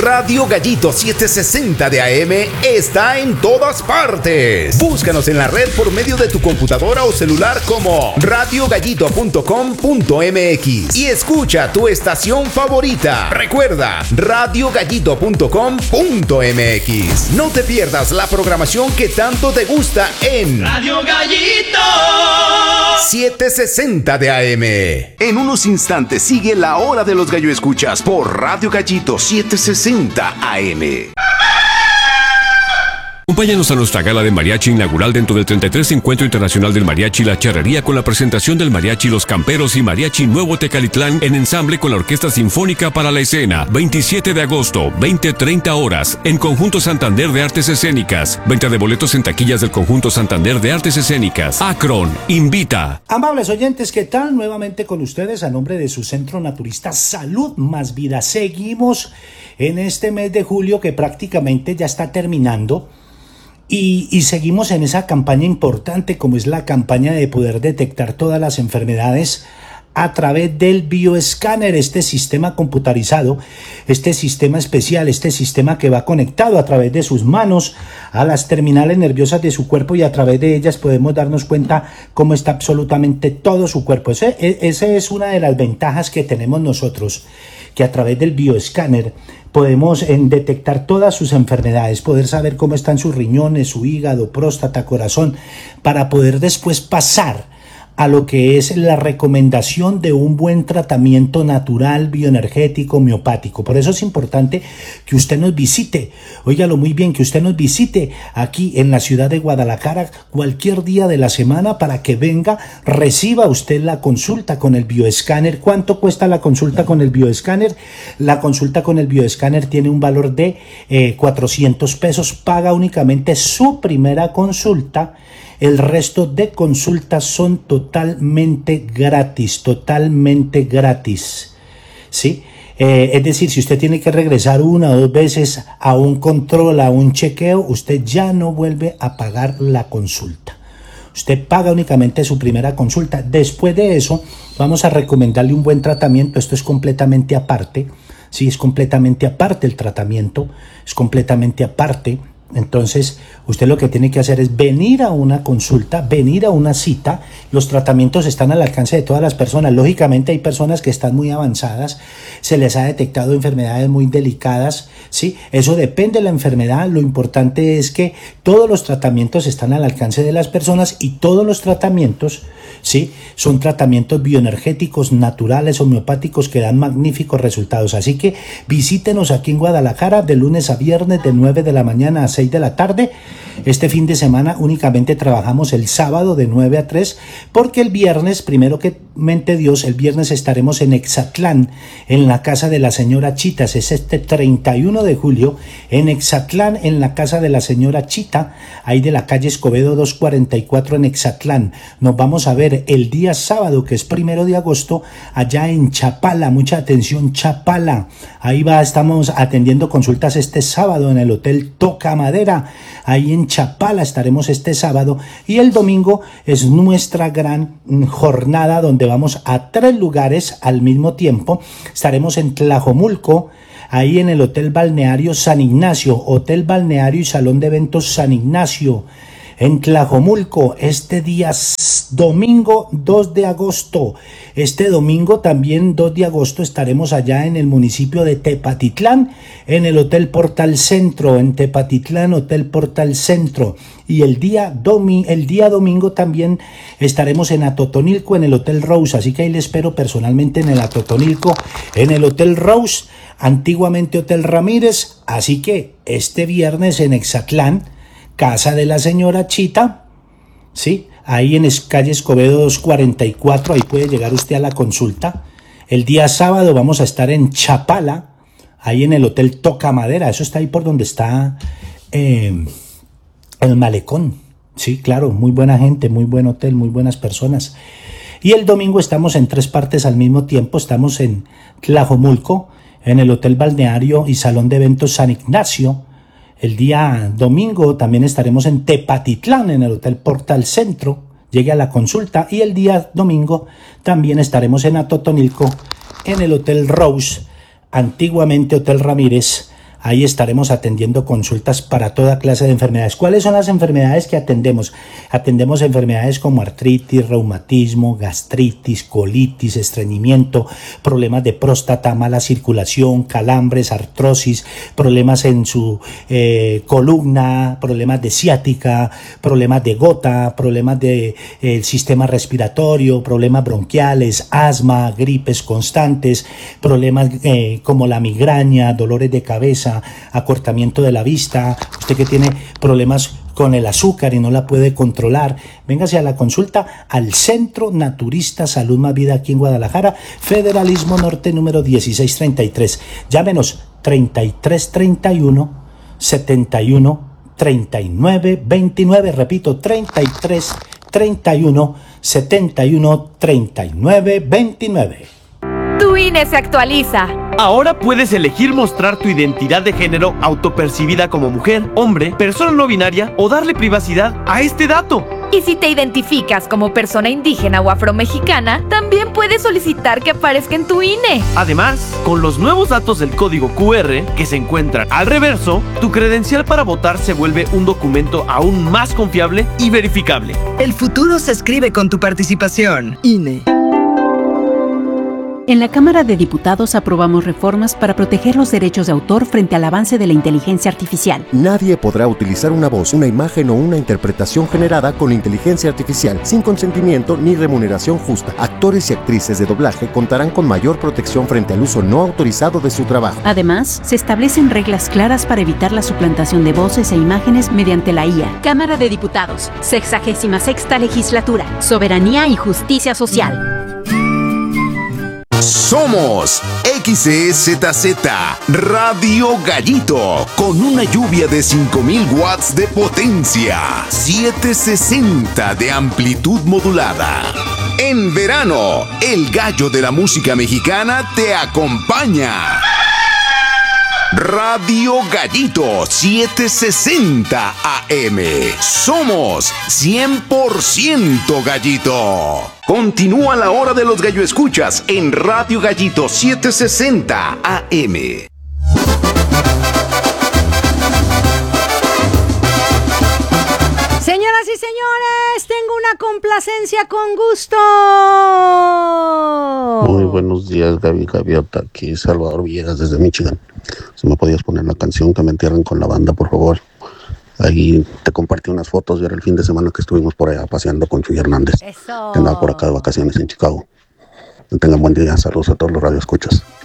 Radio Gallito 760 de AM está en todas partes. Búscanos en la red por medio de tu computadora o celular como radiogallito.com.mx y escucha tu estación favorita. Recuerda, radiogallito.com.mx. No te pierdas la programación que tanto te gusta en Radio Gallito 760 de AM. En unos instantes sigue la hora de los gallo escuchas por Radio Gallito 760 AM. Acompáñanos a nuestra gala de mariachi inaugural dentro del 33 Encuentro Internacional del Mariachi La Charrería con la presentación del Mariachi Los Camperos y Mariachi Nuevo Tecalitlán en ensamble con la Orquesta Sinfónica para la Escena. 27 de agosto, 20:30 horas, en Conjunto Santander de Artes Escénicas. Venta de boletos en taquillas del Conjunto Santander de Artes Escénicas. Akron invita. Amables oyentes, ¿qué tal? Nuevamente con ustedes a nombre de su Centro Naturista Salud Más Vida. Seguimos en este mes de julio que prácticamente ya está terminando. Y seguimos en esa campaña importante como es la campaña de poder detectar todas las enfermedades a través del bioescáner, este sistema computarizado, este sistema especial, este sistema que va conectado a través de sus manos a las terminales nerviosas de su cuerpo y a través de ellas podemos darnos cuenta cómo está absolutamente todo su cuerpo. Esa es una de las ventajas que tenemos nosotros, que a través del bioescáner podemos detectar todas sus enfermedades, poder saber cómo están sus riñones, su hígado, próstata, corazón, para poder después pasar a lo que es la recomendación de un buen tratamiento natural, bioenergético, homeopático. Por eso es importante que usted nos visite, óigalo muy bien, que usted nos visite aquí en la ciudad de Guadalajara cualquier día de la semana para que venga, reciba usted la consulta con el bioescáner. ¿Cuánto cuesta la consulta con el bioescáner? La consulta con el bioescáner tiene un valor de 400 pesos, paga únicamente su primera consulta. El resto de consultas son totalmente gratis, ¿sí? Es decir, si usted tiene que regresar una o dos veces a un control, a un chequeo, usted ya no vuelve a pagar la consulta. Usted paga únicamente su primera consulta. Después de eso, vamos a recomendarle un buen tratamiento. Esto es completamente aparte, sí, es completamente aparte el tratamiento, es completamente aparte. Entonces, usted lo que tiene que hacer es venir a una consulta, venir a una cita. Los tratamientos están al alcance de todas las personas. Lógicamente hay personas que están muy avanzadas, se les ha detectado enfermedades muy delicadas, ¿sí? Eso depende de la enfermedad. Lo importante es que todos los tratamientos están al alcance de las personas y todos los tratamientos, ¿sí?, son tratamientos bioenergéticos, naturales, homeopáticos que dan magníficos resultados. Así que visítenos aquí en Guadalajara de lunes a viernes de 9 de la mañana a 6 de la tarde. Este fin de semana únicamente trabajamos el sábado de 9 a 3 porque el viernes, primero que mente Dios, el viernes estaremos en Exatlán, en la casa de la señora Chitas. Es este 31 de julio en Exatlán, en la casa de la señora Chita, ahí de la calle Escobedo 244 en Exatlán. Nos vamos a ver el día sábado, que es 1 de agosto, allá en Chapala. Mucha atención, Chapala. Ahí estamos atendiendo consultas este sábado en el Hotel Toca Madera. Ahí en Chapala estaremos este sábado y el domingo es nuestra gran jornada donde vamos a 3 lugares al mismo tiempo. Estaremos en Tlajomulco, ahí en el Hotel Balneario San Ignacio, Hotel Balneario y Salón de Eventos San Ignacio, en Tlajomulco, este día domingo 2 de agosto. Este domingo también 2 de agosto estaremos allá en el municipio de Tepatitlán, en el Hotel Portal Centro, en Tepatitlán, Hotel Portal Centro. Y el día domingo también estaremos en Atotonilco, en el Hotel Rose. Así que ahí le espero personalmente en el Atotonilco, en el Hotel Rose, antiguamente Hotel Ramírez. Así que este viernes en Exatlán, casa de la señora Chita, ¿sí?, ahí en calle Escobedo 244, ahí puede llegar usted a la consulta. El día sábado vamos a estar en Chapala, ahí en el Hotel Toca Madera, eso está ahí por donde está el malecón. Sí, claro, muy buena gente, muy buen hotel, muy buenas personas. Y el domingo estamos en 3 partes al mismo tiempo, estamos en Tlajomulco, en el Hotel Balneario y Salón de Eventos San Ignacio. El día domingo también estaremos en Tepatitlán, en el Hotel Portal Centro. Llegue a la consulta. Y el día domingo también estaremos en Atotonilco, en el Hotel Rose, antiguamente Hotel Ramírez, Ahí estaremos atendiendo consultas para toda clase de enfermedades. ¿Cuáles son las enfermedades que atendemos? Atendemos enfermedades como artritis, reumatismo, gastritis, colitis, estreñimiento, problemas de próstata, mala circulación, calambres, artrosis, problemas en su columna, problemas de ciática, problemas de gota, problemas del sistema respiratorio, problemas bronquiales, asma, gripes constantes, problemas como la migraña, dolores de cabeza, acortamiento de la vista, usted que tiene problemas con el azúcar y no la puede controlar, véngase a la consulta al Centro Naturista Salud Más Vida aquí en Guadalajara, Federalismo Norte número 1633. Llámenos 3331 71 39 29, repito, 33 31 71 39 29. Tu INE se actualiza. Ahora puedes elegir mostrar tu identidad de género autopercibida como mujer, hombre, persona no binaria o darle privacidad a este dato. Y si te identificas como persona indígena o afromexicana, también puedes solicitar que aparezca en tu INE. Además, con los nuevos datos del código QR que se encuentran al reverso, tu credencial para votar se vuelve un documento aún más confiable y verificable. El futuro se escribe con tu participación. INE. En la Cámara de Diputados aprobamos reformas para proteger los derechos de autor frente al avance de la inteligencia artificial. Nadie podrá utilizar una voz, una imagen o una interpretación generada con inteligencia artificial sin consentimiento ni remuneración justa. Actores y actrices de doblaje contarán con mayor protección frente al uso no autorizado de su trabajo. Además, se establecen reglas claras para evitar la suplantación de voces e imágenes mediante la IA. Cámara de Diputados, 66ª Legislatura, Soberanía y Justicia Social. Somos XEZZ Radio Gallito, con una lluvia de 5000 watts de potencia, 760 de amplitud modulada. En verano, el gallo de la música mexicana te acompaña. Radio Gallito 760 AM. Somos 100% Gallito. Continúa la hora de los gallo escuchas en Radio Gallito 760 AM. Señoras y señores, tengo una complacencia con gusto. Muy buenos días, Gaby Gaviota, aquí Salvador Villegas desde Michigan. Si me podías poner la canción que me entierran con la banda, por favor. Ahí te compartí unas fotos, era el fin de semana que estuvimos por allá paseando con Chuy Hernández. Eso. Que andaba por acá de vacaciones en Chicago. Que tengan buen día, saludos a todos los radioescuchas.